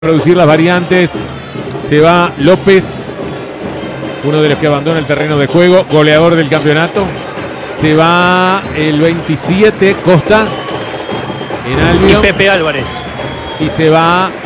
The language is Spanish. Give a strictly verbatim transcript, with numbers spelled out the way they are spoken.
Producir las variantes. Se va López, uno de los que abandona el terreno de juego, goleador del campeonato. Se va el veintisiete, Costa, en Albion. Y Pepe Álvarez. Y se va